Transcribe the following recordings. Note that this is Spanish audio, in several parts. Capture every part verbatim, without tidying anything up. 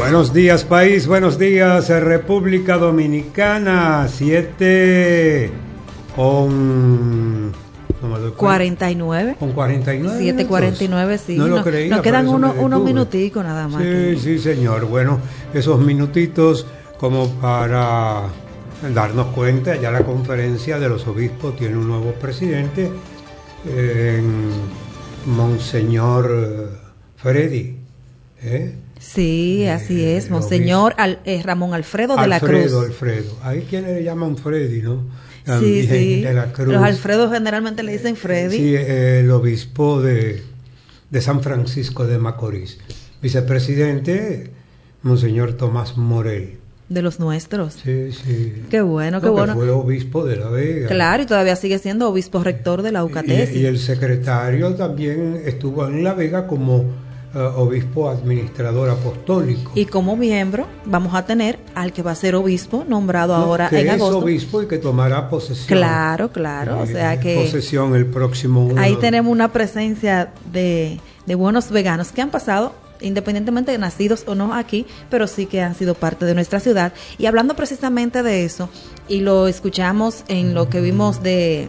Buenos días, país, buenos días, República Dominicana, siete con... cuarenta y nueve. Con cuarenta y nueve. siete cuarenta y nueve, sí. No lo no, creía. Nos quedan uno, unos minuticos nada más. Sí, que... sí, señor. Bueno, esos minutitos como para darnos cuenta, ya la conferencia de los obispos tiene un nuevo presidente, eh, Monseñor Freddy. ¿eh? Sí, así es, Monseñor Al, eh, Ramón Alfredo de la Cruz. Alfredo, Alfredo. Hay quienes le llaman Freddy, ¿no? También, sí, sí. De la Cruz. Los Alfredos generalmente le dicen Freddy. Sí, el obispo de, de San Francisco de Macorís. Vicepresidente, Monseñor Tomás Morel. De los nuestros. Sí, sí. Qué bueno, qué no, bueno. Que fue obispo de La Vega. Claro, y todavía sigue siendo obispo rector de la Eucatesis. Y, y el secretario también estuvo en La Vega como uh, obispo administrador apostólico. Y como miembro vamos a tener al que va a ser obispo, nombrado no, ahora que en es agosto. Obispo y que tomará posesión. Claro, claro. O sea que posesión el próximo uno. Ahí tenemos una presencia de, de buenos veganos que han pasado, independientemente de nacidos o no aquí, pero sí que han sido parte de nuestra ciudad. Y hablando precisamente de eso, y lo escuchamos en lo que vimos de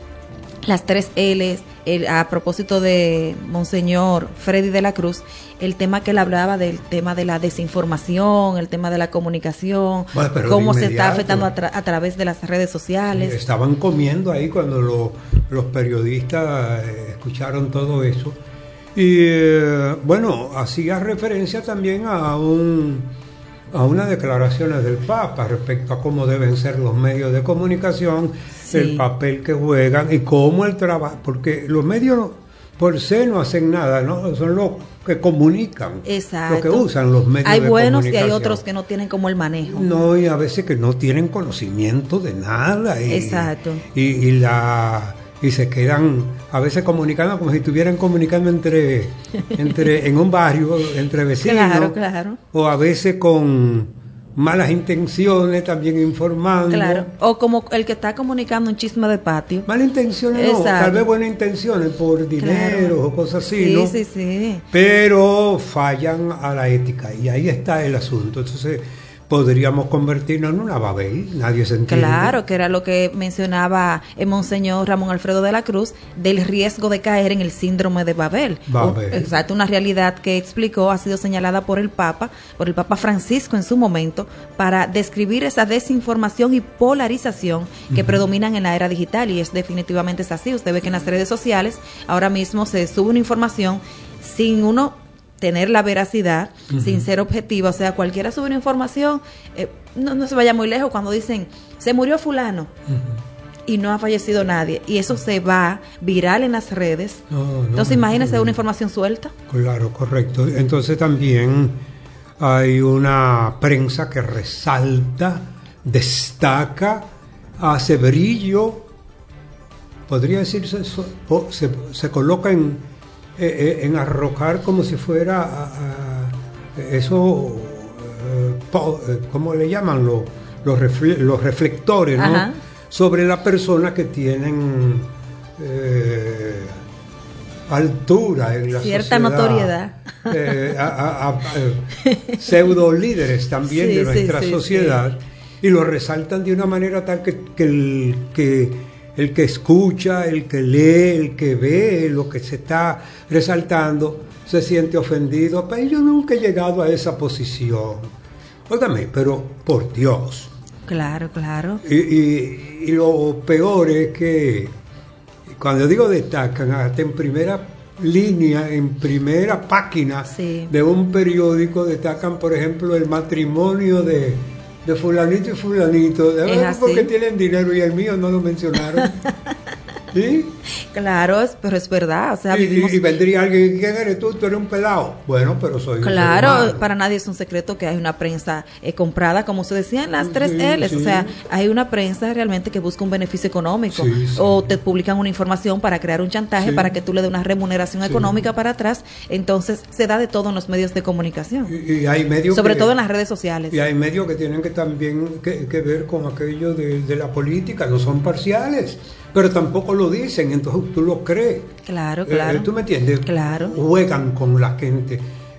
las tres L's, el, a propósito de Monseñor Freddy de la Cruz, el tema que él hablaba del tema de la desinformación, el tema de la comunicación, bueno, cómo se está afectando a, tra- a través de las redes sociales. Estaban comiendo ahí cuando lo, los periodistas eh, escucharon todo eso. Y eh, bueno, hacía referencia también a un a unas declaraciones del Papa respecto a cómo deben ser los medios de comunicación, sí. El papel que juegan y cómo el trabajo, porque los medios por sí no hacen nada, ¿no? Son los que comunican. Exacto. Los que usan los medios hay de buenos comunicación. Y hay otros que no tienen como el manejo. No, y a veces que no tienen conocimiento de nada. Y, Exacto. Y, y la... y se quedan a veces comunicando como si estuvieran comunicando entre, entre en un barrio, entre vecinos. Claro, claro. O a veces con malas intenciones también informando. Claro, o como el que está comunicando un chisme de patio. Malas intenciones no, tal vez buenas intenciones por dinero claro. O cosas así, sí, ¿no? Sí, sí, sí. Pero fallan a la ética y ahí está el asunto. Entonces podríamos convertirnos en una Babel, nadie se entiende. Claro, que era lo que mencionaba el Monseñor Ramón Alfredo de la Cruz, del riesgo de caer en el síndrome de Babel. Babel. Un, exacto, una realidad que explicó, ha sido señalada por el Papa, por el Papa Francisco en su momento, para describir esa desinformación y polarización que uh-huh. predominan en la era digital, y es definitivamente es así. Usted ve que en las redes sociales ahora mismo se sube una información sin uno tener la veracidad, uh-huh. sin ser objetiva, o sea, cualquiera sube una información, eh, no, no se vaya muy lejos cuando dicen, se murió fulano, uh-huh. y no ha fallecido nadie, y eso se va viral en las redes, no, no, entonces imagínese no, una información suelta. Claro, correcto. Entonces también hay una prensa que resalta, destaca, hace brillo, podría decirse, se, se coloca en Eh, en arrojar como si fuera a, a, eso, eh, po, eh, ¿cómo le llaman? Los, los, refle, los reflectores, ¿no? Ajá. Sobre la persona que tienen eh, altura en la cierta sociedad. Notoriedad. Eh, a, a, a, eh, pseudo líderes también sí, de nuestra sí, sociedad sí. Y lo resaltan de una manera tal que, que el que el que escucha, el que lee, el que ve lo que se está resaltando, se siente ofendido. Pero yo nunca he llegado a esa posición. Óigame, pero por Dios. Claro, claro. Y, y, y lo peor es que cuando digo destacan, hasta en primera línea, en primera página sí. de un periódico, destacan, por ejemplo, el matrimonio de... de fulanito y fulanito, de verdad porque tienen dinero y el mío no lo mencionaron. ¿Sí? Claro, pero es verdad, o sea, y, vivimos... y vendría alguien, ¿quién eres tú? Tú eres un pelado. Bueno, pero soy claro, para nadie es un secreto que hay una prensa eh, comprada, como se decía en las sí, tres L's, sí. O sea, hay una prensa realmente que busca un beneficio económico, sí, sí. o te publican una información para crear un chantaje, sí. para que tú le des una remuneración sí. económica para atrás. Entonces se da de todo en los medios de comunicación, y, y hay medios sobre que, todo en las redes sociales. Y hay medios que tienen que también que, que ver con aquello de, de la política, no son parciales, pero tampoco lo dicen, entonces tú lo crees. Claro, claro. Eh, ¿Tú me entiendes? Claro. Juegan con la gente.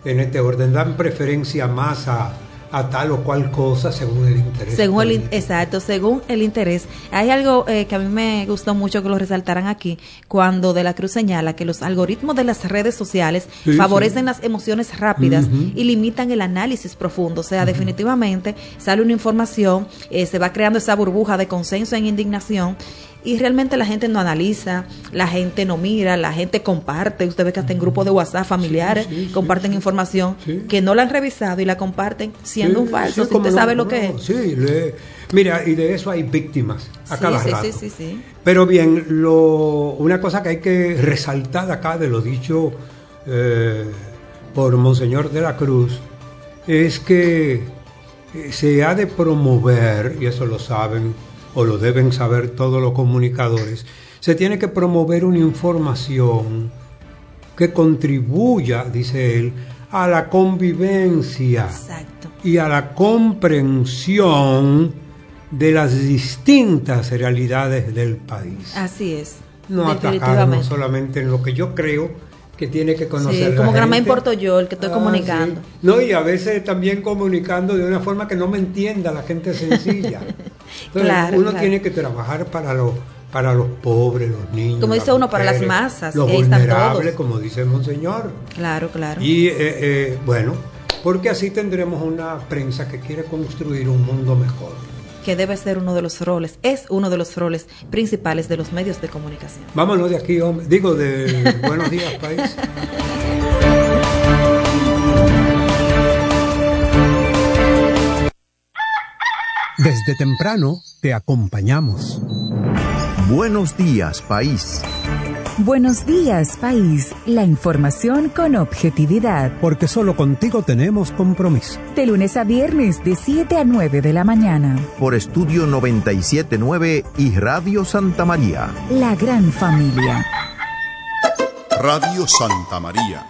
en este orden, dan preferencia más a, a tal o cual cosa según el interés. Según el, exacto, según el interés. Hay algo eh, que a mí me gustó mucho que lo resaltaran aquí, cuando De la Cruz señala que los algoritmos de las redes sociales sí, favorecen sí. las emociones rápidas uh-huh. y limitan el análisis profundo. O sea, uh-huh. definitivamente sale una información, eh, se va creando esa burbuja de consenso en indignación, y realmente la gente no analiza, la gente no mira, la gente comparte. Usted ve que hasta en grupos de WhatsApp familiares sí, sí, comparten sí, información sí. que no la han revisado y la comparten siendo sí, un falso. Sí, si usted no, sabe lo no, que es. Sí, le, mira, y de eso hay víctimas a sí, cada sí, rato. Sí, sí, sí. Pero bien, lo, una cosa que hay que resaltar acá de lo dicho eh, por Monseñor de la Cruz es que se ha de promover, y eso lo saben o lo deben saber todos los comunicadores, se tiene que promover una información que contribuya, dice él, a la convivencia Exacto. y a la comprensión de las distintas realidades del país. Así es. No atacarnos solamente en lo que yo creo que tiene que conocer. Sí, como la que no me gente. importo yo el que estoy ah, comunicando. Sí. No, y a veces también comunicando de una forma que no me entienda la gente sencilla. Entonces, claro, uno claro. tiene que trabajar para los para los pobres, los niños, como dice uno, mujeres, para las masas, los vulnerables, como dice Monseñor. Claro, claro. Y eh, eh, bueno, porque así tendremos una prensa que quiere construir un mundo mejor. Que debe ser uno de los roles, es uno de los roles principales de los medios de comunicación. Vámonos de aquí, hombre. Digo, de Buenos Días, País. Desde temprano te acompañamos. Buenos Días, País. Buenos Días, País. La información con objetividad. Porque solo contigo tenemos compromiso. De lunes a viernes, de siete a nueve de la mañana. Por Estudio noventa y siete punto nueve y Radio Santa María. La gran familia. Radio Santa María.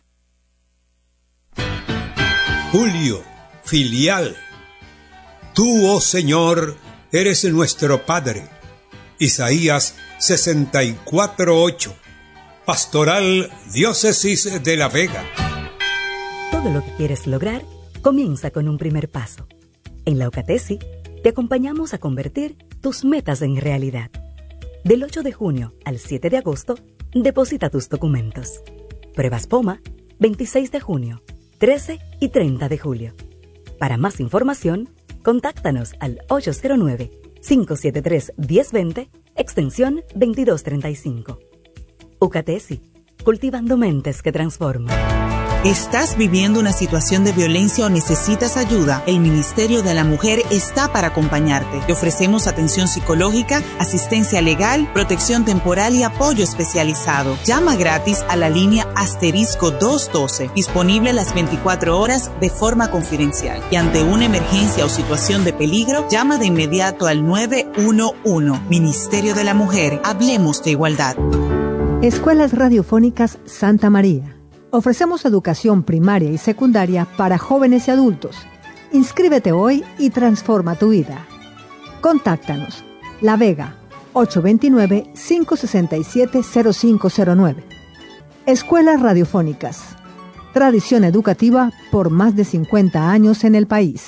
Julio, filial. Tú, oh Señor, eres nuestro Padre. Isaías sesenta y cuatro ocho. Pastoral Diócesis de La Vega. Todo lo que quieres lograr comienza con un primer paso. En la Ucatesi te acompañamos a convertir tus metas en realidad. Del ocho de junio al siete de agosto, deposita tus documentos. Pruebas POMA, veintiséis de junio, trece y treinta de julio. Para más información, contáctanos al ocho cero nueve, cinco siete tres, uno cero dos cero, extensión veintidós treinta y cinco. Ucatesi, cultivando mentes que transforman. ¿Estás viviendo una situación de violencia o necesitas ayuda? El Ministerio de la Mujer está para acompañarte. Te ofrecemos atención psicológica, asistencia legal, protección temporal y apoyo especializado. Llama gratis a la línea asterisco doscientos doce, disponible las veinticuatro horas de forma confidencial. Y ante una emergencia o situación de peligro, llama de inmediato al nueve uno uno. Ministerio de la Mujer, hablemos de igualdad. Escuelas Radiofónicas Santa María. Ofrecemos educación primaria y secundaria para jóvenes y adultos. Inscríbete hoy y transforma tu vida. Contáctanos. La Vega, ocho dos nueve, cinco seis siete, cero cinco cero nueve. Escuelas Radiofónicas. Tradición educativa por más de cincuenta años en el país.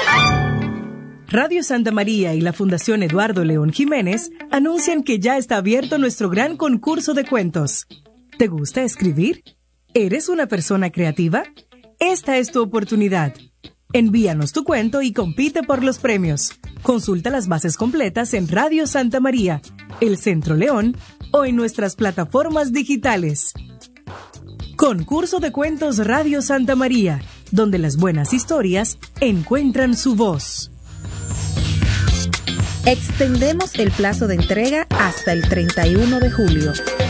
Radio Santa María y la Fundación Eduardo León Jiménez anuncian que ya está abierto nuestro gran concurso de cuentos. ¿Te gusta escribir? ¿Eres una persona creativa? Esta es tu oportunidad. Envíanos tu cuento y compite por los premios. Consulta las bases completas en Radio Santa María, El Centro León o en nuestras plataformas digitales. Concurso de Cuentos Radio Santa María, donde las buenas historias encuentran su voz. Extendemos el plazo de entrega hasta el treinta y uno de julio.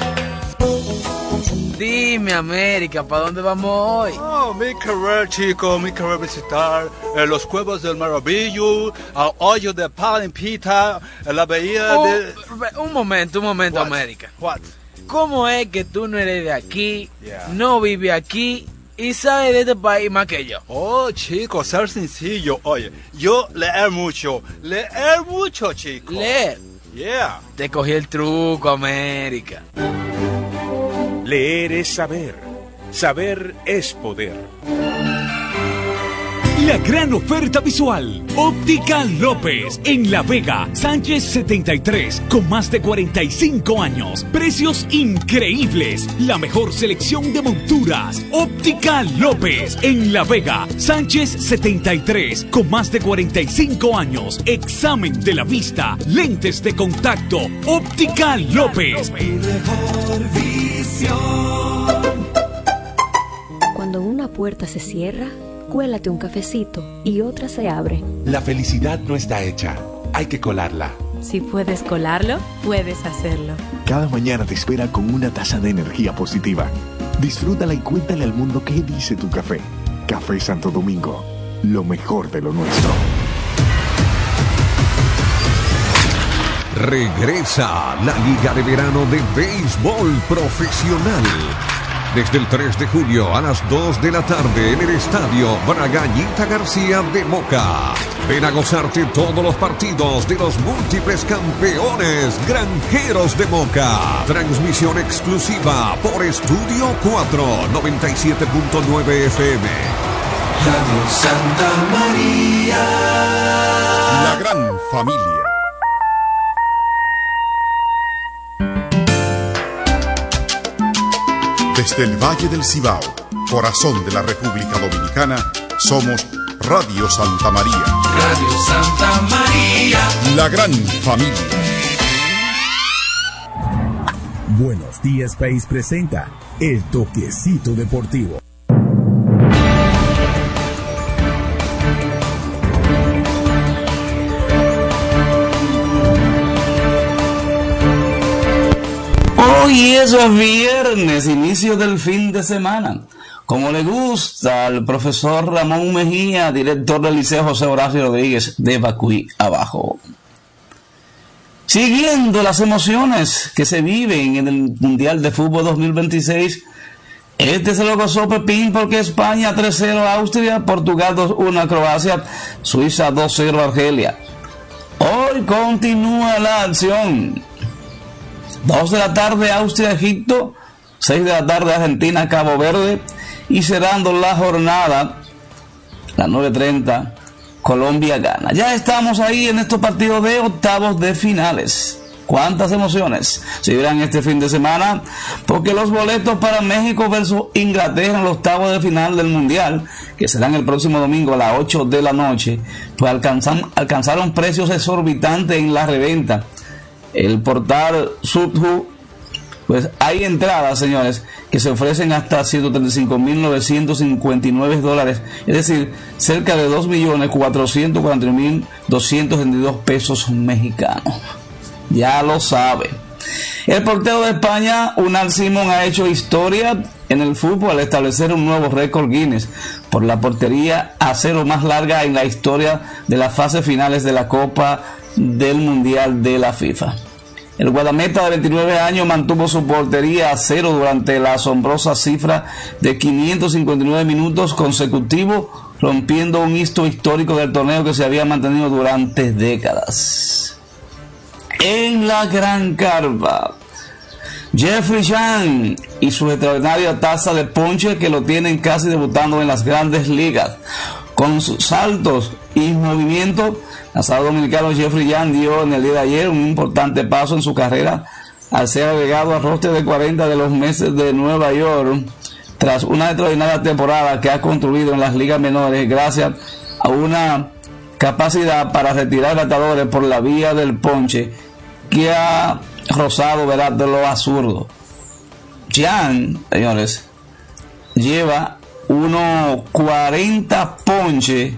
Dime, América, ¿para dónde vamos hoy? Oh, mi querer, chico, mi querer visitar eh, los Cuevos del Maravillo, el hoyo de Palimpita, la bahía oh, de... Un momento, un momento, What? América. What? ¿Cómo es que tú no eres de aquí, yeah. no vives aquí y sabes de este país más que yo? Oh, chico, ser sencillo. Oye, yo leer mucho, leer mucho, chico. ¿Leer? Yeah. Te cogí el truco, América. Leer es saber. Saber es poder. La gran oferta visual. Óptica López en La Vega, Sánchez setenta y tres, con más de cuarenta y cinco años. Precios increíbles. La mejor selección de monturas. Óptica López en La Vega, Sánchez setenta y tres, con más de cuarenta y cinco años. Examen de la vista, lentes de contacto. Óptica López. Mejor visión. Cuando una puerta se cierra, cuélate un cafecito y otra se abre. La felicidad no está hecha, hay que colarla. Si puedes colarlo, puedes hacerlo. Cada mañana te espera con una taza de energía positiva. Disfrútala y cuéntale al mundo qué dice tu café. Café Santo Domingo, lo mejor de lo nuestro. Regresa la Liga de Verano de Béisbol Profesional. Desde el tres de julio a las dos de la tarde en el Estadio Braganita García de Moca. Ven a gozarte todos los partidos de los múltiples campeones Granjeros de Moca. Transmisión exclusiva por Estudio cuatro, noventa y siete punto nueve F M. Radio Santa María. La gran familia. Desde el Valle del Cibao, corazón de la República Dominicana, somos Radio Santa María. Radio Santa María. La gran familia. Buenos Días País presenta El Toquecito Deportivo. Hoy es viernes, inicio del fin de semana. Como le gusta al profesor Ramón Mejía, director del Liceo José Horacio Rodríguez de Bacuy Abajo. Siguiendo las emociones que se viven en el Mundial de Fútbol dos mil veintiséis, este se lo gozó Pepín porque España tres cero a Austria, Portugal dos uno a Croacia, Suiza dos cero a Argelia. Hoy continúa la acción. dos de la tarde Austria-Egipto, seis de la tarde Argentina-Cabo Verde, y cerrando la jornada, las nueve treinta, Colombia-Ghana. Ya estamos ahí en estos partidos de octavos de finales. ¿Cuántas emociones se vivirán este fin de semana? Porque los boletos para México versus Inglaterra en los octavos de final del Mundial, que serán el próximo domingo a las ocho de la noche, pues alcanzan, alcanzaron precios exorbitantes en la reventa. El portal Subhu, pues hay entradas, señores, que se ofrecen hasta ciento treinta y cinco mil novecientos cincuenta y nueve dólares, es decir, cerca de dos millones cuatrocientos cuarenta y uno mil doscientos setenta y dos pesos mexicanos. Ya lo sabe. El portero de España, Unai Simón, ha hecho historia en el fútbol al establecer un nuevo récord Guinness por la portería a cero más larga en la historia de las fases finales de la Copa del Mundial de la FIFA. El guardameta de veintinueve años mantuvo su portería a cero durante la asombrosa cifra de quinientos cincuenta y nueve minutos consecutivos, rompiendo un hito histórico del torneo que se había mantenido durante décadas. En la Gran Carpa, Jeffrey Young y su extraordinaria tasa de ponche que lo tienen casi debutando en las grandes ligas. Con sus saltos y movimientos, lanzador dominicano Jeffrey Young dio en el día de ayer un importante paso en su carrera al ser agregado al roster de cuarenta de los Mets de Nueva York tras una extraordinaria temporada que ha construido en las ligas menores gracias a una capacidad para retirar bateadores por la vía del ponche que ha rozado, ¿verdad?, de lo absurdo. Young, señores, lleva unos cuarenta ponches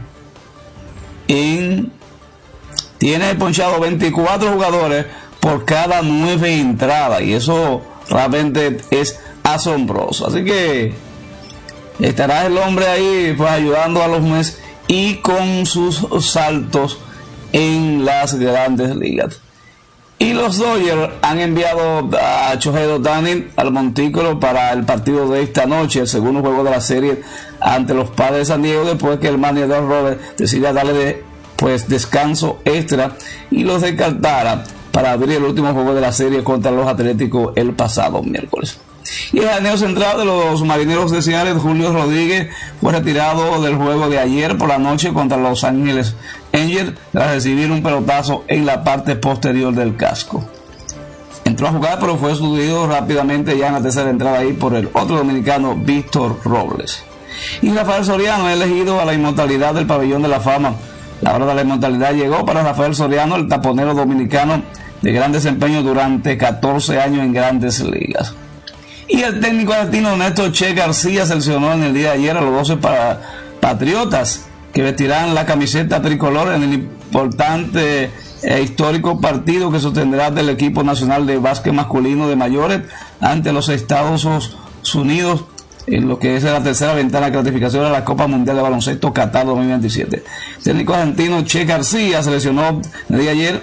en tiene ponchado veinticuatro jugadores por cada nueve entradas, y eso realmente es asombroso. Así que estará el hombre ahí pues ayudando a los Mets y con sus saltos en las grandes ligas. Y los Dodgers han enviado a Shohei Ohtani al montículo para el partido de esta noche, el segundo juego de la serie ante los Padres de San Diego, después que el manager Robert decidiera darle de, pues descanso extra y los descartara para abrir el último juego de la serie contra los Atléticos el pasado miércoles. Y el jardinero central de los Marineros de Seattle, Julio Rodríguez, fue retirado del juego de ayer por la noche contra Los Ángeles Angels tras recibir un pelotazo en la parte posterior del casco. Entró a jugar, pero fue sustituido rápidamente ya en la tercera entrada ahí por el otro dominicano, Víctor Robles. Y Rafael Soriano, elegido a la inmortalidad del Pabellón de la Fama. La hora de la inmortalidad llegó para Rafael Soriano, el taponero dominicano de gran desempeño durante catorce años en Grandes Ligas. Y el técnico argentino Néstor Che García seleccionó en el día de ayer a los doce para patriotas que vestirán la camiseta tricolor en el importante e histórico partido que sostendrá del equipo nacional de básquet masculino de mayores ante los Estados Unidos en lo que es la tercera ventana de clasificación a la Copa Mundial de Baloncesto Qatar dos mil veintisiete. El técnico argentino Che García seleccionó en el día de ayer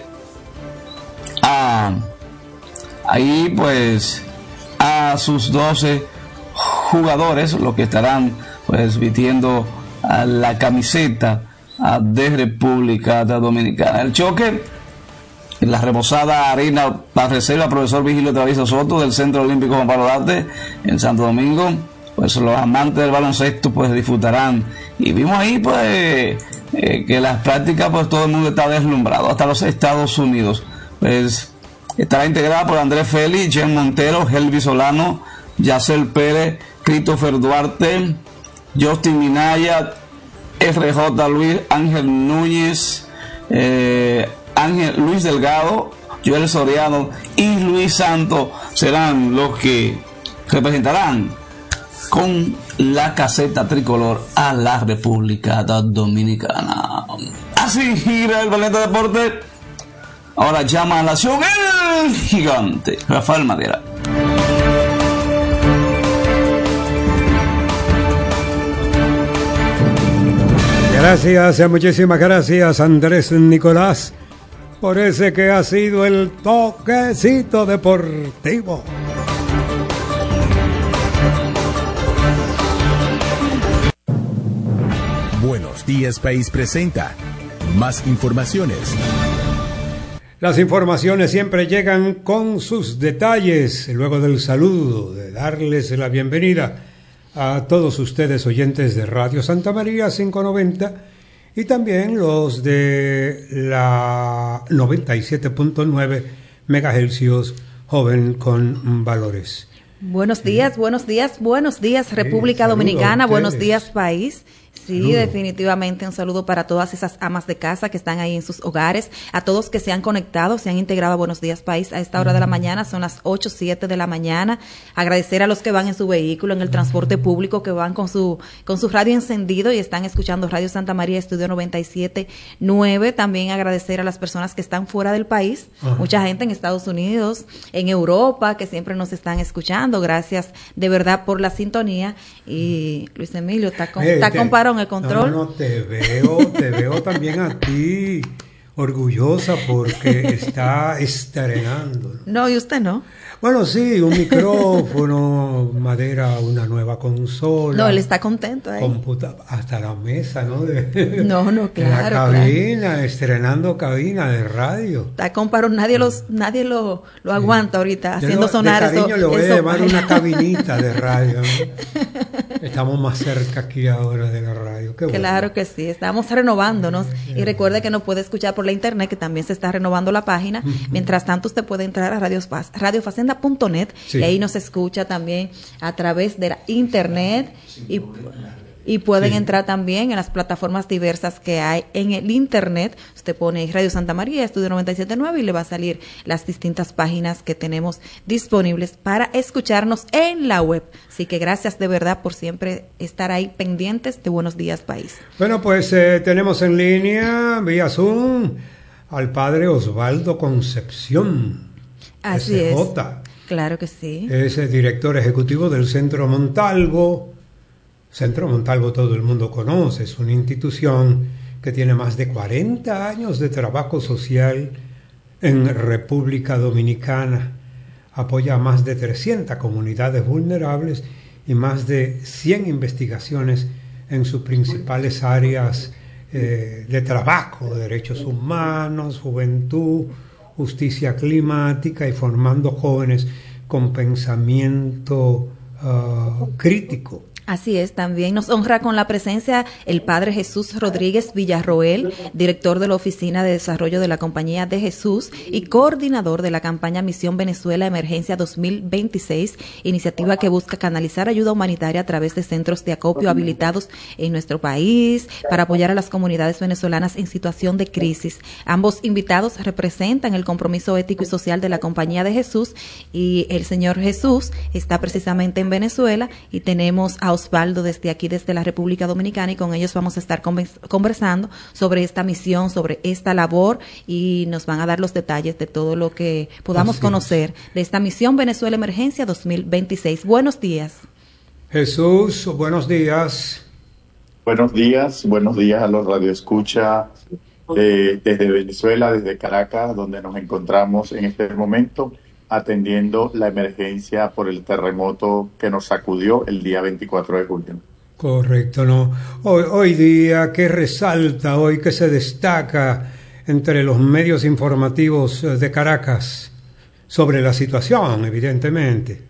a ahí pues a sus doce jugadores, los que estarán pues vistiendo a la camiseta de República Dominicana. El choque en la remozada arena la reserva profesor Vigilio Travieso Soto del Centro Olímpico Juan Pablo Duarte en Santo Domingo, pues los amantes del baloncesto pues disfrutarán. Y vimos ahí pues eh, que las prácticas pues todo el mundo está deslumbrado, hasta los Estados Unidos. Pues estará integrada por Andrés Félix, Jen Montero, Helvi Solano, Yacel Pérez, Christopher Duarte, Justin Minaya, F J Luis, Ángel Núñez, eh, Ángel Luis Delgado, Joel Soriano y Luis Santos serán los que representarán con la caseta tricolor a la República Dominicana. Así gira el Planeta Deporte. Ahora llama a la acción el gigante Rafael Madera. Gracias, muchísimas gracias Andrés Nicolás por ese que ha sido el toquecito deportivo. Buenos Días País presenta más informaciones. Las informaciones siempre llegan con sus detalles, luego del saludo, de darles la bienvenida a todos ustedes oyentes de Radio Santa María quinientos noventa y también los de la noventa y siete punto nueve megahercios joven con valores. Buenos días, buenos días, buenos días República Sí, Dominicana, buenos ustedes. días país. Sí, Saludo. Definitivamente un saludo para todas esas amas de casa que están ahí en sus hogares, a todos que se han conectado, se han integrado a Buenos Días País a esta hora de la mañana, son las ocho, siete de la mañana. Agradecer a los que van en su vehículo, en el transporte público, que van con su con su radio encendido y están escuchando Radio Santa María, Estudio noventa y siete punto nueve. También agradecer a las personas que están fuera del país, Ajá. mucha gente en Estados Unidos, en Europa, que siempre nos están escuchando. Gracias de verdad por la sintonía. Y Luis Emilio, está con, Eh, está te- con parón el control. No, no, te veo, te veo también a ti orgullosa porque está estrenando. No, y usted no. Bueno, sí, un micrófono, madera, una nueva consola. No, él está contento ahí. computa- hasta la mesa, ¿no? De, No, no, de la claro, cabina, estrenando cabina de radio. Está con parón, nadie los, nadie lo, lo aguanta ahorita, Yo haciendo no- sonar de cariño eso. le voy eso- a llamar una cabinita de radio, ¿no? Estamos más cerca aquí ahora de la radio. Qué bueno. Claro que sí, estamos renovándonos y recuerde que nos puede escuchar por la internet, que también se está renovando la página. Mientras tanto, usted puede entrar a radio, radio facenda punto net Sí. y ahí nos escucha también a través de la internet y, y pueden Sí. entrar también en las plataformas diversas que hay en el internet. Usted pone Radio Santa María, Estudio noventa y siete punto nueve y le va a salir las distintas páginas que tenemos disponibles para escucharnos en la web. Así que gracias de verdad por siempre estar ahí pendientes de Buenos Días País. Bueno, pues eh, tenemos en línea, vía Zoom, al padre Osvaldo Concepción. Así S es. J. Claro que sí. Es el director ejecutivo del Centro Montalvo. Centro Montalvo todo el mundo conoce, es una institución que tiene más de cuarenta años de trabajo social en República Dominicana. Apoya a más de trescientas comunidades vulnerables y más de cien investigaciones en sus principales áreas eh, de trabajo, derechos humanos, juventud, justicia climática y formando jóvenes con pensamiento uh, crítico. Así es, también nos honra con la presencia el Padre Jesús Rodríguez Villarroel, director de la Oficina de Desarrollo de la Compañía de Jesús y coordinador de la campaña Misión Venezuela Emergencia dos mil veintiséis, iniciativa que busca canalizar ayuda humanitaria a través de centros de acopio habilitados en nuestro país para apoyar a las comunidades venezolanas en situación de crisis. Ambos invitados representan el compromiso ético y social de la Compañía de Jesús, y el Señor Jesús está precisamente en Venezuela, y tenemos a Osvaldo desde aquí, desde la República Dominicana, y con ellos vamos a estar conversando sobre esta misión, sobre esta labor, y nos van a dar los detalles de todo lo que podamos conocer de esta misión Venezuela Emergencia dos mil veintiséis. Buenos días. Jesús, buenos días. Buenos días, buenos días a los radioescucha eh, desde Venezuela, desde Caracas, donde nos encontramos en este momento, atendiendo la emergencia por el terremoto que nos sacudió el día veinticuatro de julio. Correcto, ¿no? Hoy, hoy día, ¿qué resalta hoy, qué se destaca entre los medios informativos de Caracas sobre la situación, evidentemente?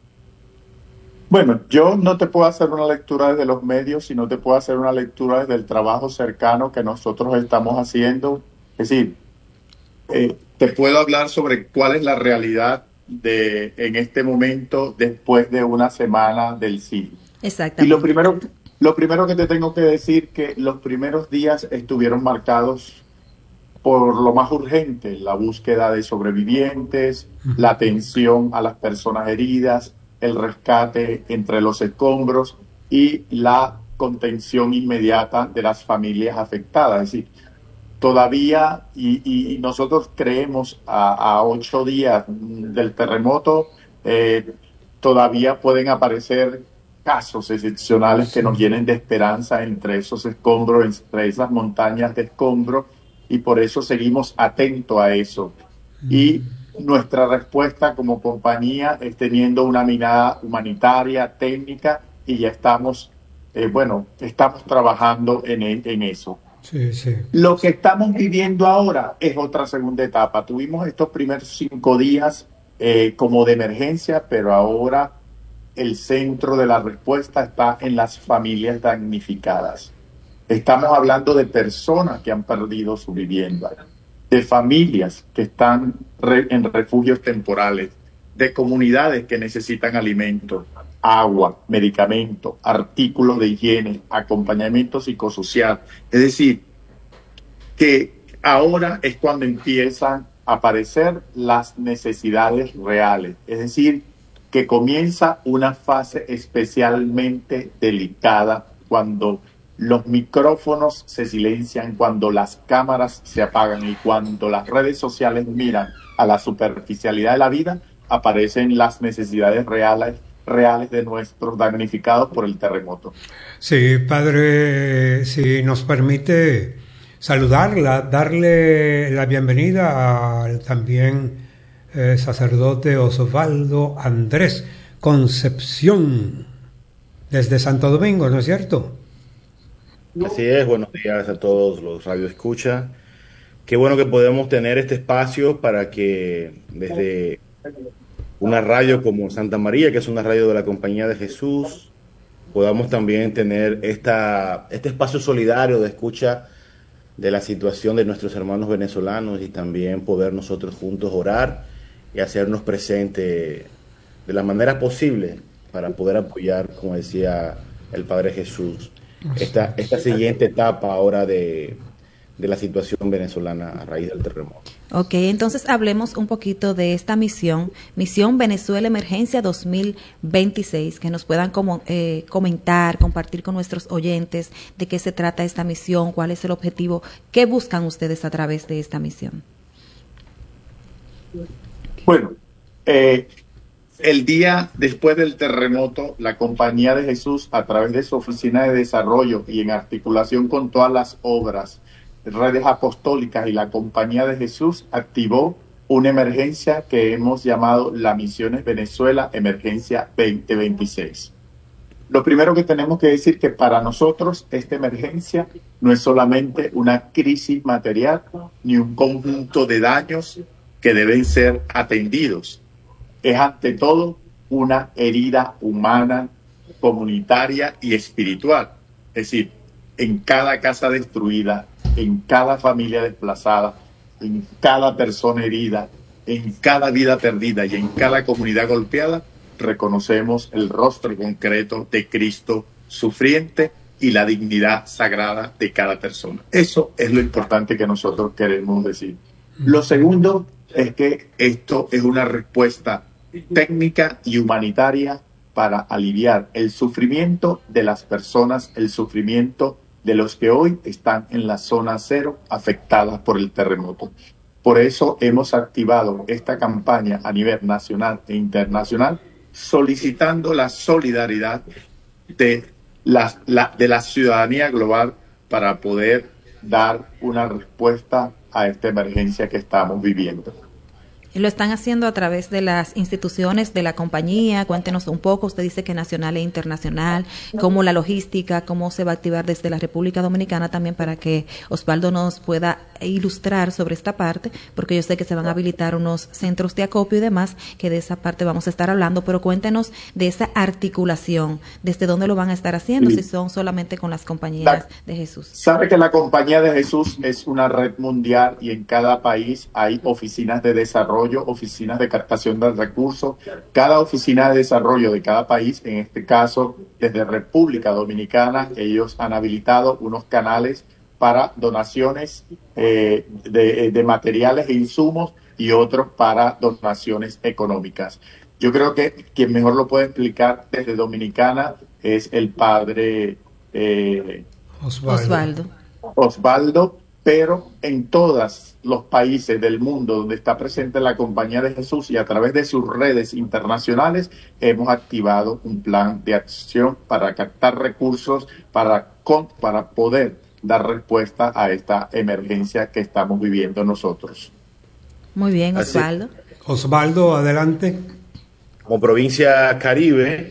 Bueno, yo no te puedo hacer una lectura desde los medios, sino te puedo hacer una lectura desde el trabajo cercano que nosotros estamos haciendo. Es decir, eh, te puedo hablar sobre cuál es la realidad de en este momento después de una semana del sismo. Exactamente. Y lo primero, lo primero que te tengo que decir que los primeros días estuvieron marcados por lo más urgente, la búsqueda de sobrevivientes, uh-huh. la atención a las personas heridas, el rescate entre los escombros y la contención inmediata de las familias afectadas. Es decir, todavía, y, y nosotros creemos a, a ocho días del terremoto, eh, todavía pueden aparecer casos excepcionales que nos llenen de esperanza entre esos escombros, entre esas montañas de escombros, y por eso seguimos atentos a eso. Y nuestra respuesta como compañía es teniendo una mirada humanitaria, técnica, y ya estamos, eh, bueno, estamos trabajando en, en eso. Sí, sí. Lo que estamos viviendo ahora es otra segunda etapa. Tuvimos estos primeros cinco días eh, como de emergencia, pero ahora el centro de la respuesta está en las familias damnificadas. Estamos hablando de personas que han perdido su vivienda, de familias que están re- en refugios temporales, de comunidades que necesitan alimentos, agua, medicamentos, artículos de higiene, acompañamiento psicosocial. Es decir, que ahora es cuando empiezan a aparecer las necesidades reales. Es decir, que comienza una fase especialmente delicada cuando los micrófonos se silencian, cuando las cámaras se apagan y cuando las redes sociales miran a la superficialidad de la vida, aparecen las necesidades reales reales de nuestros damnificados por el terremoto. Sí, padre, si nos permite saludarla, darle la bienvenida al también eh, sacerdote Osvaldo Andrés Concepción, desde Santo Domingo, ¿no es cierto? Así es, buenos días a todos los radioescucha. Qué bueno que podemos tener este espacio para que desde una radio como Santa María, que es una radio de la Compañía de Jesús, podamos también tener esta, este espacio solidario de escucha de la situación de nuestros hermanos venezolanos y también poder nosotros juntos orar y hacernos presentes de la manera posible para poder apoyar, como decía el Padre Jesús, esta, esta siguiente etapa ahora de, de la situación venezolana a raíz del terremoto. Ok, entonces hablemos un poquito de esta misión, Misión Venezuela Emergencia dos mil veintiséis, que nos puedan como, eh, comentar, compartir con nuestros oyentes de qué se trata esta misión, cuál es el objetivo, qué buscan ustedes a través de esta misión. Bueno, eh, el día después del terremoto, la Compañía de Jesús, a través de su oficina de desarrollo y en articulación con todas las obras, redes apostólicas y la Compañía de Jesús, activó una emergencia que hemos llamado la Misiones Venezuela Emergencia veinte veintiséis. Lo primero que tenemos que decir que para nosotros esta emergencia no es solamente una crisis material ni un conjunto de daños que deben ser atendidos. es ante todo una herida humana, comunitaria y espiritual. Es decir, en cada casa destruida, en cada familia desplazada, en cada persona herida, en cada vida perdida y en cada comunidad golpeada, reconocemos el rostro concreto de Cristo sufriente y la dignidad sagrada de cada persona. Eso es lo importante que nosotros queremos decir. Lo segundo es que esto es una respuesta técnica y humanitaria para aliviar el sufrimiento de las personas, el sufrimiento de los que hoy están en la zona cero afectadas por el terremoto. Por eso hemos activado esta campaña a nivel nacional e internacional, solicitando la solidaridad de la, la, de la ciudadanía global para poder dar una respuesta a esta emergencia que estamos viviendo. Lo están haciendo a través de las instituciones de la compañía. Cuéntenos un poco, usted dice que nacional e internacional, cómo la logística, cómo se va a activar desde la República Dominicana también, para que Osvaldo nos pueda ilustrar sobre esta parte, porque yo sé que se van a habilitar unos centros de acopio y demás, que de esa parte vamos a estar hablando, pero cuéntenos de esa articulación, desde dónde lo van a estar haciendo, sí. Si son solamente con las compañías la, de Jesús. Sabe que la Compañía de Jesús es una red mundial y en cada país hay oficinas de desarrollo, oficinas de captación de recursos. Cada oficina de desarrollo de cada país, en este caso desde República Dominicana, ellos han habilitado unos canales para donaciones eh, de, de materiales e insumos y otros para donaciones económicas. Yo creo que quien mejor lo puede explicar desde Dominicana es el padre eh, Osvaldo. Osvaldo. Osvaldo, pero en todos los países del mundo donde está presente la Compañía de Jesús y a través de sus redes internacionales hemos activado un plan de acción para captar recursos para, para poder dar respuesta a esta emergencia que estamos viviendo nosotros. Muy bien, Osvaldo. Así. Osvaldo, adelante. Como provincia Caribe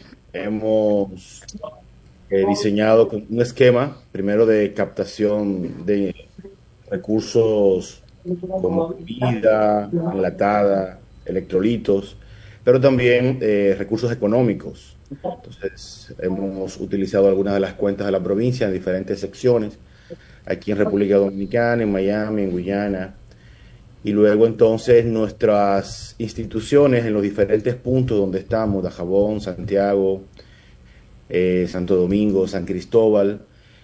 hemos eh, diseñado un esquema primero de captación de recursos como comida, enlatada, electrolitos, pero también eh, recursos económicos. Entonces, hemos utilizado algunas de las cuentas de la provincia en diferentes secciones, aquí en República Dominicana, en Miami, en Guyana, y luego entonces nuestras instituciones en los diferentes puntos donde estamos, Dajabón, Santiago, eh, Santo Domingo, San Cristóbal,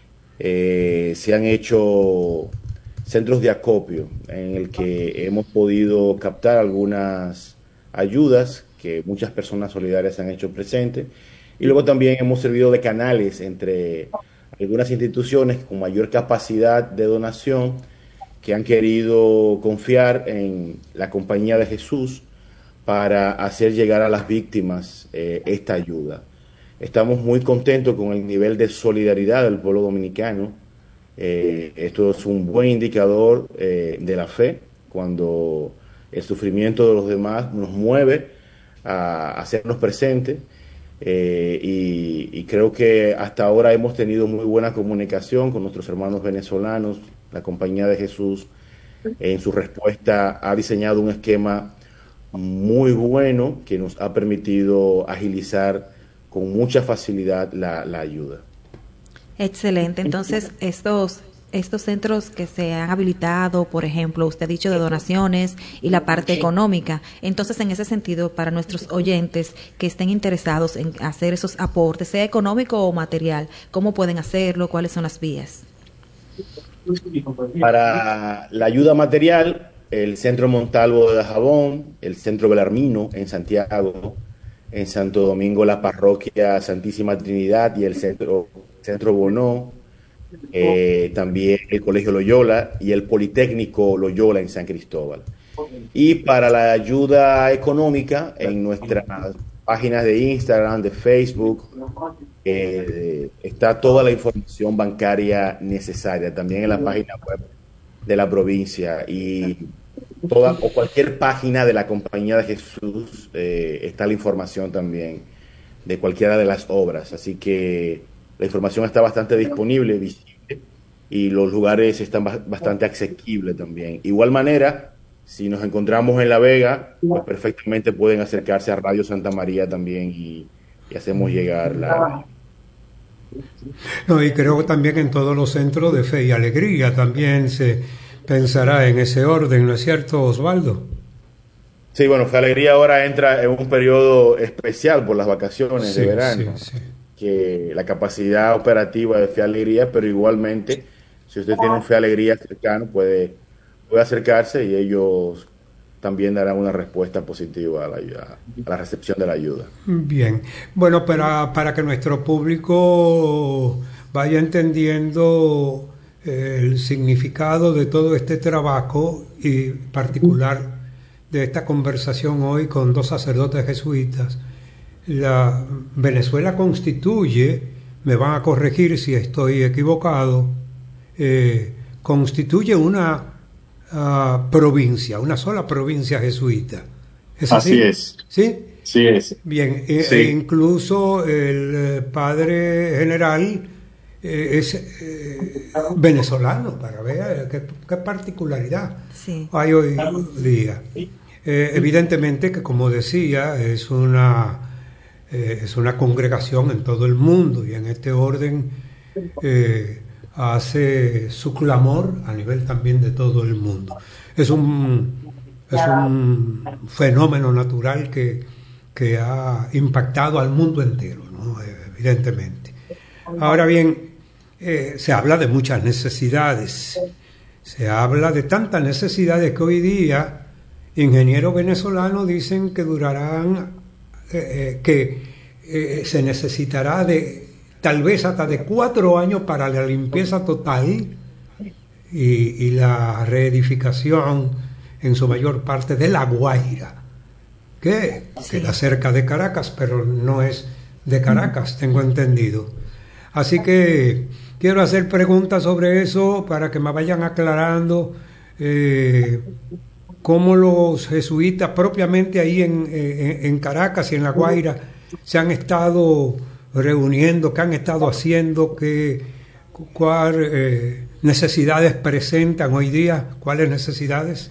eh, se han hecho centros de acopio en el que hemos podido captar algunas ayudas que muchas personas solidarias han hecho presentes, y luego también hemos servido de canales entre algunas instituciones con mayor capacidad de donación que han querido confiar en la Compañía de Jesús para hacer llegar a las víctimas eh, esta ayuda. Estamos muy contentos con el nivel de solidaridad del pueblo dominicano. Eh, esto es un buen indicador eh, de la fe, cuando el sufrimiento de los demás nos mueve a hacernos presentes, eh, y, y creo que hasta ahora hemos tenido muy buena comunicación con nuestros hermanos venezolanos. La Compañía de Jesús en su respuesta ha diseñado un esquema muy bueno que nos ha permitido agilizar con mucha facilidad la, la ayuda. Excelente. Entonces, estos estos centros que se han habilitado, por ejemplo, usted ha dicho de donaciones y la parte económica. Entonces, en ese sentido, para nuestros oyentes que estén interesados en hacer esos aportes, sea económico o material, ¿cómo pueden hacerlo? ¿Cuáles son las vías? Para la ayuda material, el Centro Montalvo de Dajabón, el Centro Belarmino en Santiago, en Santo Domingo la Parroquia Santísima Trinidad y el Centro, Centro Bonó, eh, también el Colegio Loyola y el Politécnico Loyola en San Cristóbal. Y para la ayuda económica, en nuestras páginas de Instagram, de Facebook, eh, está toda la información bancaria necesaria, también en la página web de la provincia, y toda o cualquier página de la Compañía de Jesús eh, está la información también de cualquiera de las obras, así que la información está bastante disponible, visible, y los lugares están bastante asequibles también. Igual manera, si nos encontramos en La Vega, pues perfectamente pueden acercarse a Radio Santa María también y, y hacemos llegar la... No, y creo también en todos los centros de fe y alegría también se pensará en ese orden, ¿no es cierto, Osvaldo? Sí, bueno, Fe Alegría ahora entra en un periodo especial por las vacaciones Sí, de verano, sí, sí. que la capacidad operativa de Fe Alegría, pero igualmente, si usted tiene un Fe Alegría cercano, puede, puede acercarse y ellos también darán una respuesta positiva a la, ayuda, a la recepción de la ayuda. Bien, bueno, para, para que nuestro público vaya entendiendo eh, el significado de todo este trabajo y particular de esta conversación hoy con dos sacerdotes jesuitas, la Venezuela constituye, me van a corregir si estoy equivocado, eh, constituye una uh, provincia, una sola provincia jesuita. ¿Es así? Así es. ¿Sí? Sí es. Bien, e, Sí. e incluso el eh, padre general eh, es eh, venezolano, para ver qué, qué particularidad Sí. hay hoy día. Eh, evidentemente que, como decía, es una, eh, es una congregación en todo el mundo y en este orden eh, hace su clamor a nivel también de todo el mundo. Es un, es un fenómeno natural que, que ha impactado al mundo entero, ¿no? Evidentemente. Ahora bien, eh, se habla de muchas necesidades, se habla de tantas necesidades que hoy día ingenieros venezolanos dicen que durarán, eh, eh, que eh, se necesitará de tal vez hasta de cuatro años para la limpieza total y, y la reedificación en su mayor parte de La Guaira, que Sí. queda cerca de Caracas, pero no es de Caracas, tengo entendido. Así que quiero hacer preguntas sobre eso para que me vayan aclarando eh, cómo los jesuitas propiamente ahí en, en, en Caracas y en La Guaira se han estado reuniendo, qué han estado haciendo, qué cuáles eh, necesidades presentan hoy día, cuáles necesidades.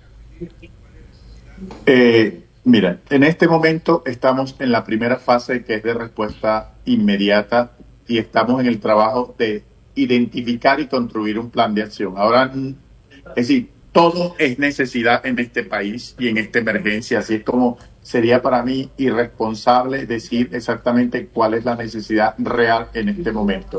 Eh, mira, en este momento estamos en la primera fase, que es de respuesta inmediata, y estamos en el trabajo de identificar y construir un plan de acción. Ahora, es decir, todo es necesidad en este país y en esta emergencia, así es como sería para mí irresponsable decir exactamente cuál es la necesidad real en este momento.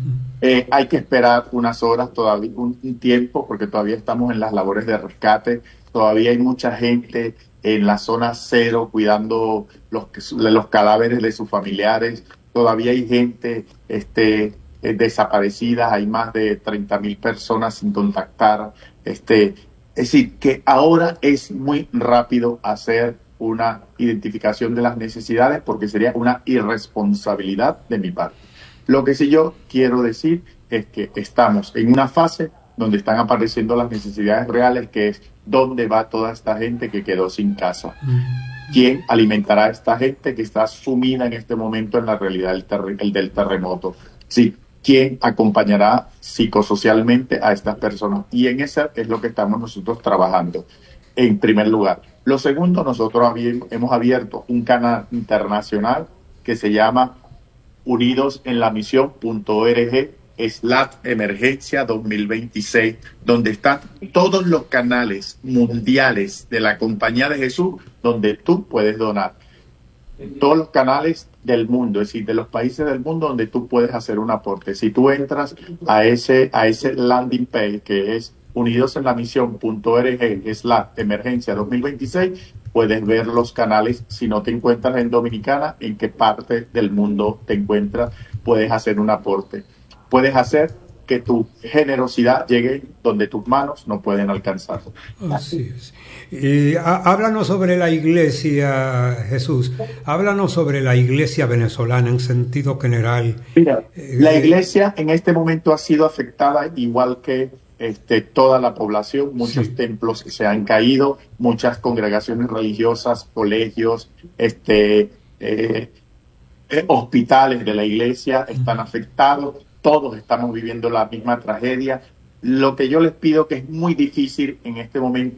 Eh, hay que esperar unas horas, todavía un, un tiempo, porque todavía estamos en las labores de rescate, todavía hay mucha gente en la zona cero cuidando los, los cadáveres de sus familiares, todavía hay gente este, eh, desaparecida, hay más de treinta mil personas sin contactar. Este, es decir, que ahora es muy rápido hacer una identificación de las necesidades porque sería una irresponsabilidad de mi parte. Lo que sí yo quiero decir es que estamos en una fase donde están apareciendo las necesidades reales, que es dónde va toda esta gente que quedó sin casa. ¿Quién alimentará a esta gente que está sumida en este momento en la realidad del, ter- el del terremoto? Sí, ¿quién acompañará psicosocialmente a estas personas? Y en eso es lo que estamos nosotros trabajando, en primer lugar. Lo segundo, nosotros habi- hemos abierto un canal internacional que se llama unidos en la misión punto org slash emergencia dos mil veintiséis, donde están todos los canales mundiales de la Compañía de Jesús, donde tú puedes donar. Todos los canales del mundo, es decir, de los países del mundo donde tú puedes hacer un aporte. Si tú entras a ese, a ese landing page que es unidos en la misión punto org slash emergencia dos mil veintiséis, puedes ver los canales. Si no te encuentras en Dominicana, en qué parte del mundo te encuentras, puedes hacer un aporte. Puedes hacer que tu generosidad llegue donde tus manos no pueden alcanzar. Así es. Y há- háblanos sobre la iglesia, Jesús. Háblanos sobre la iglesia venezolana en sentido general. Mira, Eh, la iglesia en este momento ha sido afectada igual que este, toda la población. Muchos Sí. templos se han caído, muchas congregaciones religiosas, colegios, este, eh, eh, hospitales de la iglesia están afectados. Todos estamos viviendo la misma tragedia. Lo que yo les pido, que es muy difícil en este momento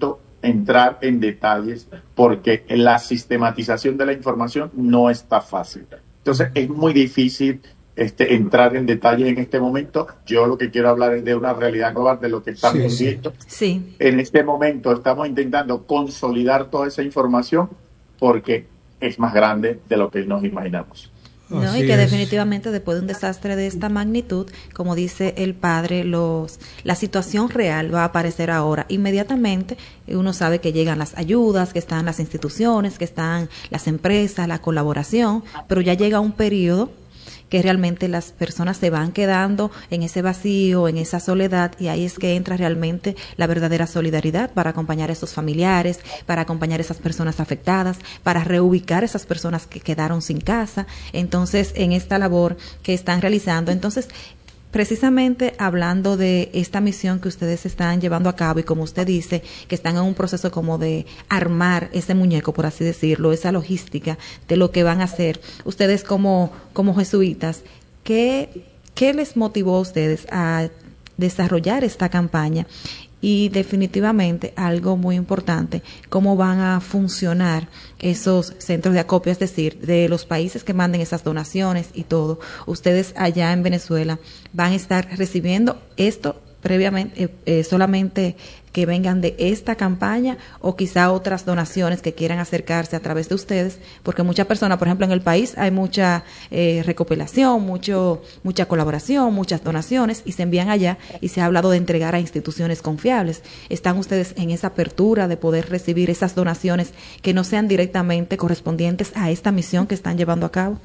entrar en detalles porque la sistematización de la información no está fácil. Entonces es muy difícil este, entrar en detalles en este momento. Yo lo que quiero hablar es de una realidad global, de lo que estamos sí, viendo. Sí. En este momento estamos intentando consolidar toda esa información porque es más grande de lo que nos imaginamos. No, y que es. definitivamente después de un desastre de esta magnitud, como dice el padre, los la situación real va a aparecer ahora. Inmediatamente uno sabe que llegan las ayudas, que están las instituciones, que están las empresas, la colaboración, pero ya llega un periodo que realmente las personas se van quedando en ese vacío, en esa soledad, y ahí es que entra realmente la verdadera solidaridad para acompañar a esos familiares, para acompañar a esas personas afectadas, para reubicar a esas personas que quedaron sin casa. Entonces, en esta labor que están realizando, entonces, precisamente hablando de esta misión que ustedes están llevando a cabo y como usted dice, que están en un proceso como de armar ese muñeco, por así decirlo, esa logística de lo que van a hacer, ustedes como, como jesuitas, ¿qué, qué les motivó a ustedes a desarrollar esta campaña? Y definitivamente algo muy importante, cómo van a funcionar esos centros de acopio, es decir, de los países que manden esas donaciones y todo. Ustedes allá en Venezuela van a estar recibiendo esto previamente, eh, eh, solamente que vengan de esta campaña o quizá otras donaciones que quieran acercarse a través de ustedes, porque muchas personas, por ejemplo, en el país hay mucha eh, recopilación, mucho, mucha colaboración, muchas donaciones y se envían allá y se ha hablado de entregar a instituciones confiables. ¿Están ustedes en esa apertura de poder recibir esas donaciones que no sean directamente correspondientes a esta misión que están llevando a cabo?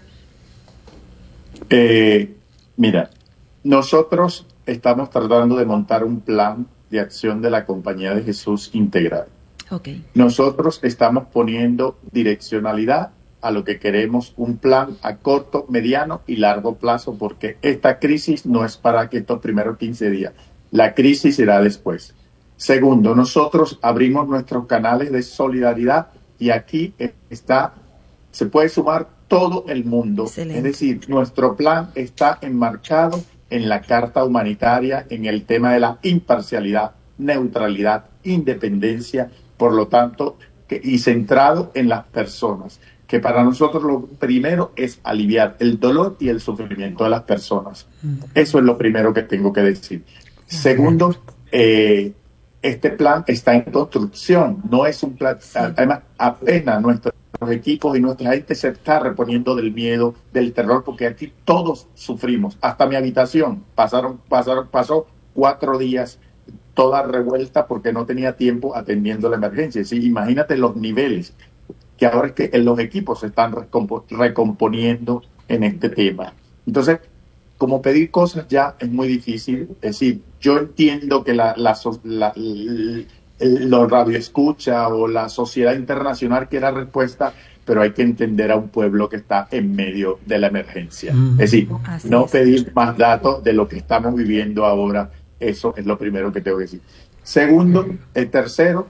Eh, mira, nosotros estamos tratando de montar un plan de acción de la Compañía de Jesús integral. Okay. Nosotros estamos poniendo direccionalidad a lo que queremos, un plan a corto, mediano y largo plazo, porque esta crisis no es para que estos primeros quince días, la crisis será después. Segundo, nosotros abrimos nuestros canales de solidaridad y aquí está, se puede sumar todo el mundo. Excelente. Es decir, nuestro plan está enmarcado en la Carta Humanitaria, en el tema de la imparcialidad, neutralidad, independencia, por lo tanto, que, y centrado en las personas, que para nosotros lo primero es aliviar el dolor y el sufrimiento de las personas. Eso es lo primero que tengo que decir. Segundo, eh, este plan está en construcción, no es un plan, además apenas nuestros equipos y nuestra gente se está reponiendo del miedo, del terror, porque aquí todos sufrimos, hasta mi habitación, pasaron, pasaron, pasó cuatro días toda revuelta porque no tenía tiempo atendiendo la emergencia. Sí, imagínate los niveles, que ahora es que los equipos se están recompo- recomponiendo en este tema. Entonces, como pedir cosas ya es muy difícil, es decir, yo entiendo que la, la, la, la los radioescucha o la sociedad internacional quiera respuesta, pero hay que entender a un pueblo que está en medio de la emergencia. Mm. Es decir, Así no es. pedir más datos de lo que estamos viviendo ahora, eso es lo primero que tengo que decir. Segundo, el tercero,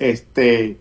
este,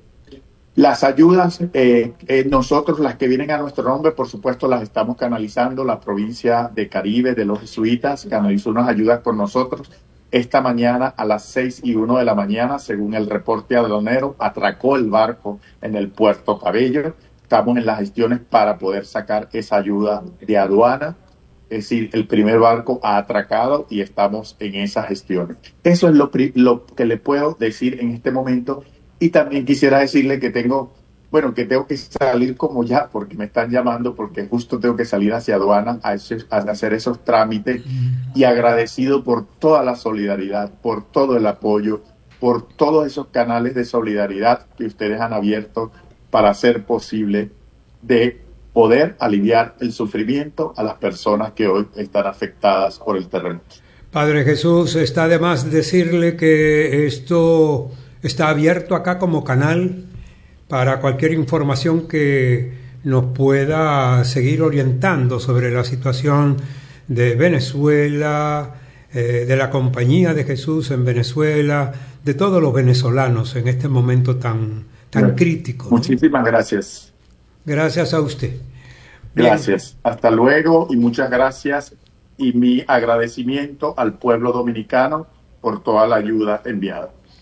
las ayudas, eh, eh, nosotros las que vienen a nuestro nombre, por supuesto, las estamos canalizando. La provincia de Caribe, de los jesuitas, canalizó unas ayudas con nosotros. Esta mañana a las seis y uno de la mañana, según el reporte aduanero, atracó el barco en el puerto Cabello. Estamos en las gestiones para poder sacar esa ayuda de aduana. Es decir, el primer barco ha atracado y estamos en esas gestiones. Eso es lo, lo que le puedo decir en este momento. Y también quisiera decirle que tengo, bueno, que tengo que salir como ya, porque me están llamando, porque justo tengo que salir hacia aduana a, ese, a hacer esos trámites. Y agradecido por toda la solidaridad, por todo el apoyo, por todos esos canales de solidaridad que ustedes han abierto para hacer posible de poder aliviar el sufrimiento a las personas que hoy están afectadas por el terremoto. Padre Jesús, está de más decirle que esto está abierto acá como canal para cualquier información que nos pueda seguir orientando sobre la situación de Venezuela, eh, de la Compañía de Jesús en Venezuela, de todos los venezolanos en este momento tan, tan bueno, crítico. Muchísimas ¿no? gracias. Gracias a usted. Gracias. Bien. Hasta luego y muchas gracias. Y mi agradecimiento al pueblo dominicano por toda la ayuda enviada.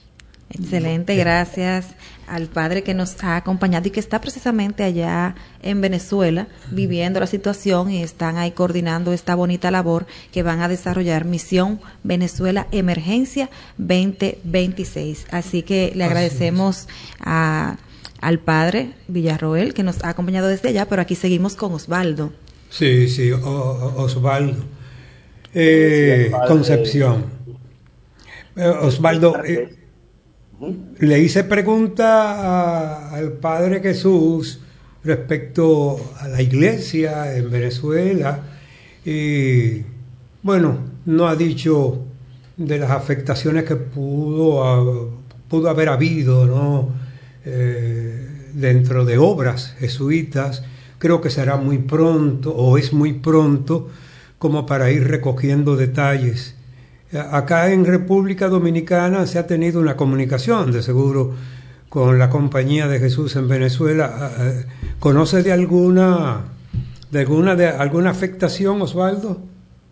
Excelente, gracias al padre que nos ha acompañado y que está precisamente allá en Venezuela viviendo la situación y están ahí coordinando esta bonita labor que van a desarrollar Misión Venezuela Emergencia veinte veintiséis. Así que le agradecemos a, al padre Villarroel que nos ha acompañado desde allá, pero aquí seguimos con Osvaldo. Sí, sí, o, o, Osvaldo. Eh, sí, Concepción. Eh, Osvaldo, eh, le hice pregunta a, al Padre Jesús respecto a la iglesia en Venezuela y bueno, no ha dicho de las afectaciones que pudo, pudo haber habido, ¿no? Eh, dentro de obras jesuitas. Creo que será muy pronto o es muy pronto como para ir recogiendo detalles. Acá en República Dominicana se ha tenido una comunicación, de seguro, con la Compañía de Jesús en Venezuela. ¿Conoce de alguna de alguna de alguna afectación, Osvaldo?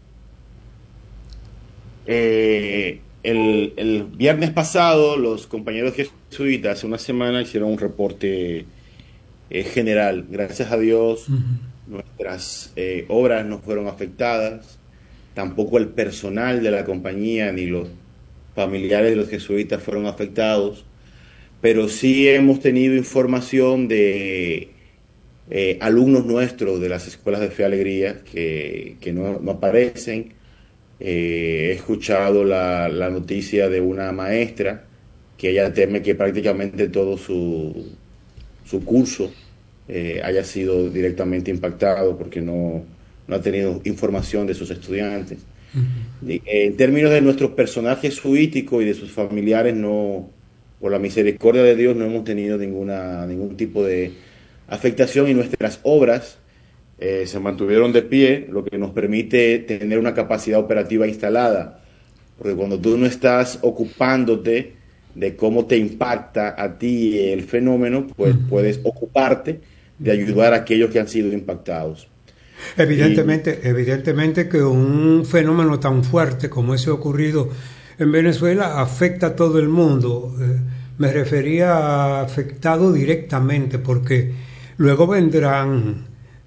Eh, el, el viernes pasado, los compañeros jesuitas hace una semana hicieron un reporte eh, general. Gracias a Dios, uh-huh. nuestras eh, obras no fueron afectadas. Tampoco el personal de la compañía ni los familiares de los jesuitas fueron afectados, pero sí hemos tenido información de eh, alumnos nuestros de las escuelas de Fe y Alegría que, que no, no aparecen. Eh, he escuchado la, la noticia de una maestra que ella teme que prácticamente todo su, su curso eh, haya sido directamente impactado porque no... no ha tenido información de sus estudiantes. Uh-huh. En términos de nuestro personal jesuítico y de sus familiares, no, por la misericordia de Dios, no hemos tenido ninguna ningún tipo de afectación y nuestras obras eh, se mantuvieron de pie, lo que nos permite tener una capacidad operativa instalada. Porque cuando tú no estás ocupándote de cómo te impacta a ti el fenómeno, pues uh-huh. puedes ocuparte de ayudar a aquellos que han sido impactados. Evidentemente, y, evidentemente que un fenómeno tan fuerte como ese ocurrido en Venezuela afecta a todo el mundo. Eh, me refería a afectado directamente porque luego vendrán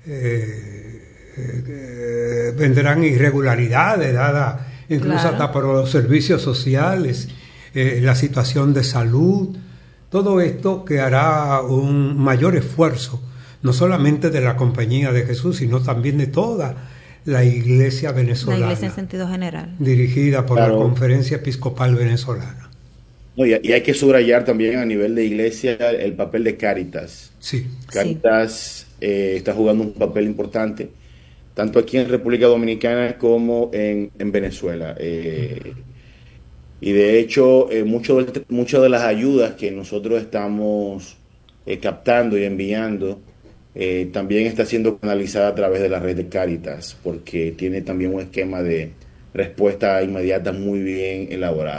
eh, eh, vendrán irregularidades dadas incluso claro. hasta por los servicios sociales, eh, la situación de salud, todo esto que hará un mayor esfuerzo no solamente de la Compañía de Jesús, sino también de toda la Iglesia venezolana. La Iglesia en sentido general. Dirigida por claro. la Conferencia Episcopal Venezolana. No, y, y hay que subrayar también a nivel de Iglesia el papel de Cáritas. Sí. Cáritas sí. Eh, está jugando un papel importante, tanto aquí en República Dominicana como en, en Venezuela. Eh, y de hecho, eh, muchas de, mucho de las ayudas que nosotros estamos eh, captando y enviando, Eh, también está siendo canalizada a través de la red de Cáritas, porque tiene también un esquema de respuesta inmediata muy bien elaborado.